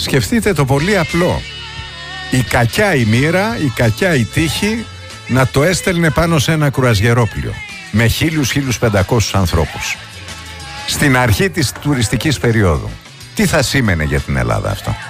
Σκεφτείτε το πολύ απλό. Η κακιά η μοίρα, η κακιά η τύχη να το έστελνε πάνω σε ένα κρουαζιερόπλιο με 1.000-1.500 ανθρώπους στην αρχή της τουριστικής περίοδου. Τι θα σήμαινε για την Ελλάδα αυτό?